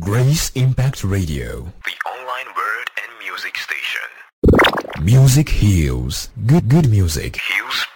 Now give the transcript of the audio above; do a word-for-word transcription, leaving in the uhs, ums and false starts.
Grace Impact Radio, the online word and music station. Music heals. Good, good music Heals